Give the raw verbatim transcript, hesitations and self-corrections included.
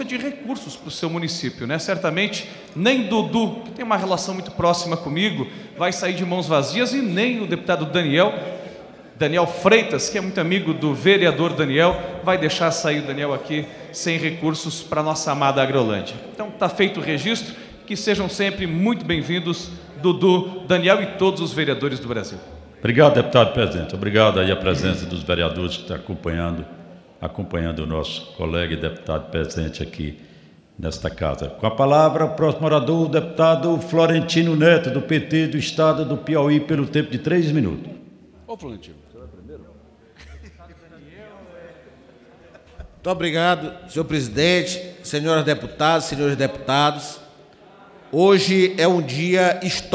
de recursos para o seu município, né? Certamente nem Dudu, que tem uma relação muito próxima comigo, vai sair de mãos vazias, e nem o deputado Daniel, Daniel Freitas, que é muito amigo do vereador Daniel, vai deixar sair o Daniel aqui sem recursos para a nossa amada Agrolândia. Então está feito o registro, que sejam sempre muito bem-vindos, Dudu, Daniel e todos os vereadores do Brasil. Obrigado, deputado presidente. Obrigado aí a presença dos vereadores que estão acompanhando, acompanhando o nosso colega e deputado presente aqui nesta casa. Com a palavra, o próximo orador, o deputado Florentino Neto, do P T do Estado do Piauí, pelo tempo de três minutos. Ô, Florentino, você vai primeiro? Muito obrigado, senhor presidente, senhoras deputadas, senhores deputados. Hoje é um dia histórico.